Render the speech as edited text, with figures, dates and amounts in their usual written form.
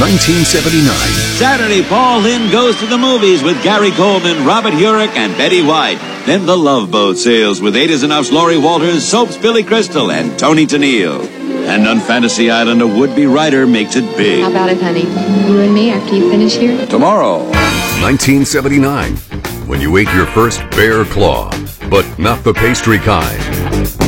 1979. Saturday, Paul Lynde goes to the movies with Gary Coleman, Robert Urich, and Betty White. Then The Love Boat sails with Ada Zenough's Laurie Walters, Soap's Billy Crystal, and Tony Tennille. And on Fantasy Island, a would-be writer makes it big. How about it, honey? You and me after you finish here? Tomorrow. 1979. When you ate your first bear claw, but not the pastry kind.